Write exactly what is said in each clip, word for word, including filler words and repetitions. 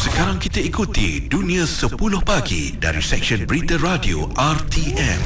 Sekarang kita ikuti Dunia sepuluh Pagi dari Seksyen Berita Radio R T M.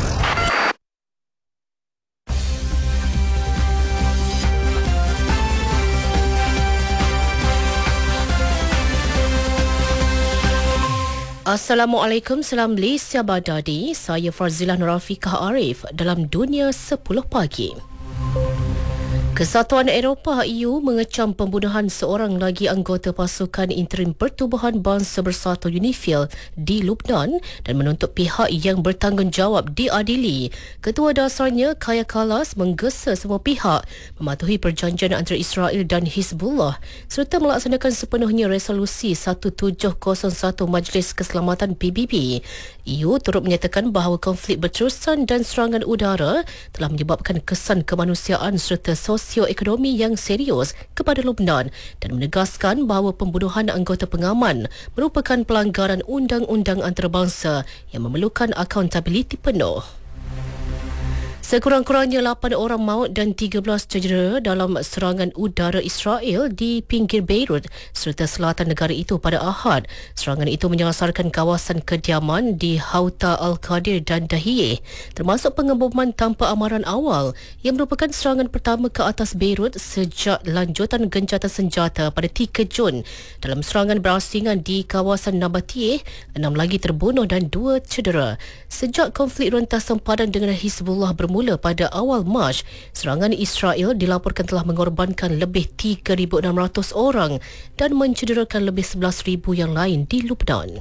Assalamualaikum, salam Malaysia Badadi. Saya Farzilah Nurafiqah Arif dalam Dunia sepuluh Pagi. Kesatuan Eropah E U mengecam pembunuhan seorang lagi anggota pasukan interim Pertubuhan Bangsa Bersatu UNIFIL di Lubnan dan menuntut pihak yang bertanggungjawab diadili. Ketua dasarnya Kaja Kallas menggesa semua pihak mematuhi perjanjian antara Israel dan Hizbullah serta melaksanakan sepenuhnya resolusi tujuh tujuh kosong satu Majlis Keselamatan P B B. E U turut menyatakan bahawa konflik berterusan dan serangan udara telah menyebabkan kesan kemanusiaan serta sosioekonomi yang serius kepada Lubnan dan menegaskan bahawa pembunuhan anggota pengaman merupakan pelanggaran undang-undang antarabangsa yang memerlukan accountability penuh. Sekurang-kurangnya lapan orang maut dan tiga belas cedera dalam serangan udara Israel di pinggir Beirut serta selatan negara itu pada Ahad. Serangan itu menyasarkan kawasan kediaman di Hauta Al-Qadir dan Dahiyeh, termasuk pengeboman tanpa amaran awal yang merupakan serangan pertama ke atas Beirut sejak lanjutan gencatan senjata pada tiga Jun. Dalam serangan berasingan di kawasan Nabatiyeh, enam lagi terbunuh dan dua cedera. Sejak konflik rentas sempadan dengan Hizbullah bermula pada awal Mac, serangan Israel dilaporkan telah mengorbankan lebih tiga ribu enam ratus orang dan mencederakan lebih sebelas ribu yang lain di Lubnan.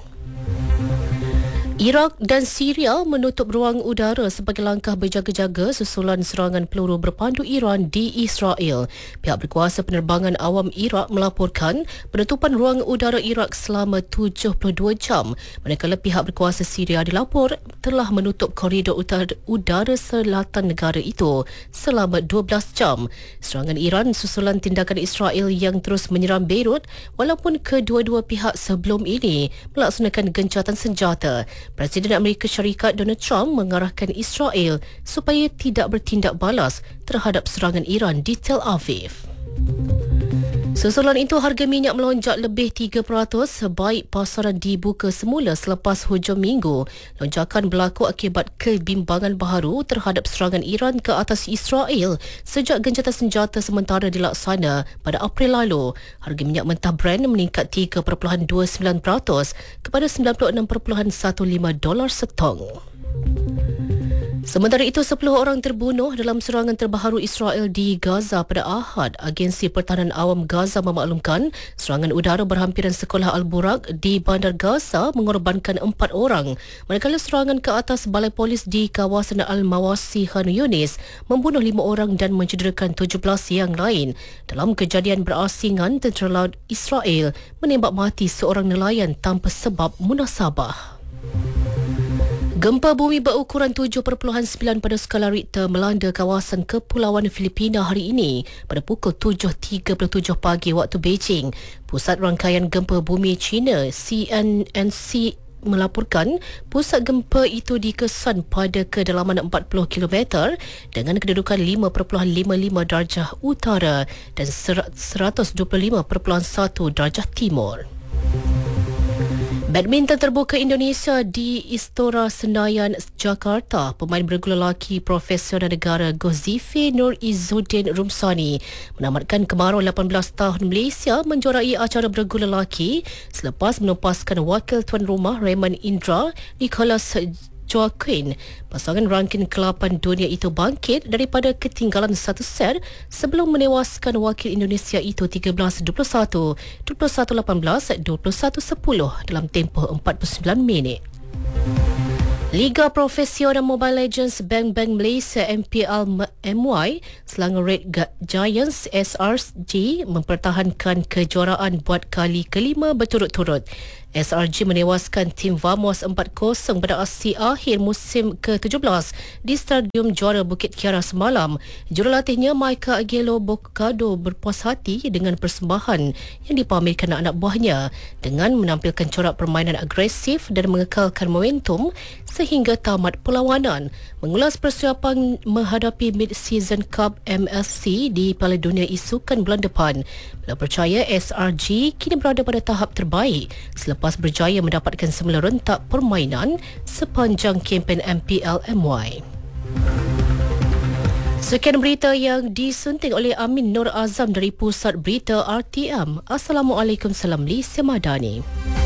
Iraq dan Syria menutup ruang udara sebagai langkah berjaga-jaga susulan serangan peluru berpandu Iran di Israel. Pihak berkuasa penerbangan awam Iraq melaporkan penutupan ruang udara Iraq selama tujuh puluh dua jam, manakala pihak berkuasa Syria dilapor telah menutup koridor udara selatan negara itu selama dua belas jam. Serangan Iran susulan tindakan Israel yang terus menyerang Beirut walaupun kedua-dua pihak sebelum ini melaksanakan gencatan senjata. Presiden Amerika Syarikat Donald Trump mengarahkan Israel supaya tidak bertindak balas terhadap serangan Iran di Tel Aviv. Susulan itu, harga minyak melonjak lebih tiga peratus sebaik pasaran dibuka semula selepas hujung minggu. Lonjakan berlaku akibat kebimbangan baharu terhadap serangan Iran ke atas Israel sejak gencatan senjata sementara dilaksana pada April lalu. Harga minyak mentah Brent meningkat tiga perpuluhan dua sembilan peratus kepada sembilan puluh enam perpuluhan satu lima dolar setong. Sementara itu, sepuluh orang terbunuh dalam serangan terbaharu Israel di Gaza pada Ahad. Agensi Pertahanan Awam Gaza memaklumkan serangan udara berhampiran sekolah Al-Buraq di Bandar Gaza mengorbankan empat orang, manakala serangan ke atas balai polis di kawasan Al-Mawasi Khan Yunis membunuh lima orang dan mencederakan tujuh belas yang lain. Dalam kejadian berasingan, tentera laut Israel menembak mati seorang nelayan tanpa sebab munasabah. Gempa bumi berukuran tujuh perpuluhan sembilan pada skala Richter melanda kawasan kepulauan Filipina hari ini pada pukul tujuh tiga puluh tujuh pagi waktu Beijing. Pusat Rangkaian Gempa Bumi China C N N C melaporkan pusat gempa itu dikesan pada kedalaman empat puluh kilometer dengan kedudukan lima perpuluhan lima lima darjah utara dan seratus dua puluh lima perpuluhan satu darjah timur. Badminton terbuka Indonesia di Istora Senayan, Jakarta. Pemain bergula lelaki profesional negara Gozife Nur Izzuddin Rumsani menamatkan kemarau lapan belas tahun Malaysia menjuarai acara bergula lelaki selepas menupaskan wakil tuan rumah Raymond Indra Nicholas Joaquin. Pasangan rangking ke lapan dunia itu bangkit daripada ketinggalan satu set sebelum menewaskan wakil Indonesia itu tiga belas dua puluh satu, dua puluh satu lapan belas, dua puluh satu sepuluh dalam tempoh empat puluh sembilan minit. Liga Profesional Mobile Legends Bang Bang Malaysia M P L M Y, Selangor Red Giants S R G mempertahankan kejuaraan buat kali kelima berturut-turut. S R G menewaskan tim Vamos empat kosong pada aksi akhir musim ke tujuh belas di Stadium Juara Bukit Kiara semalam. Jurulatihnya Micah Aguelo Bocado berpuas hati dengan persembahan yang dipamerkan anak buahnya dengan menampilkan corak permainan agresif dan mengekalkan momentum sehingga tamat perlawanan. Mengulas persiapan menghadapi Mid-Season Cup M S C di Piala Dunia Isukan bulan depan, beliau percaya S R G kini berada pada tahap terbaik selepas berjaya mendapatkan sembilan rentak permainan sepanjang kempen M P L M Y. Sekian berita yang disunting oleh Amin Nur Azam dari Pusat Berita R T M. Assalamualaikum, salam Li Semadani.